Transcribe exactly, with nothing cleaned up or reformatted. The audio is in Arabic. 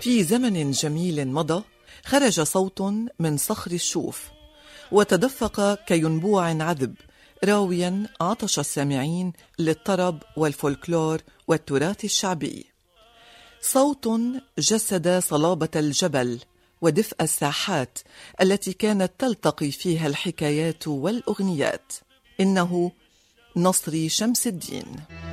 في زمن جميل مضى خرج صوت من صخر الشوف وتدفق كينبوع عذب راويا عطش السامعين للطرب والفولكلور والتراث الشعبي. صوت جسد صلابة الجبل ودفء الساحات التي كانت تلتقي فيها الحكايات والأغنيات. إنه نصري شمس الدين.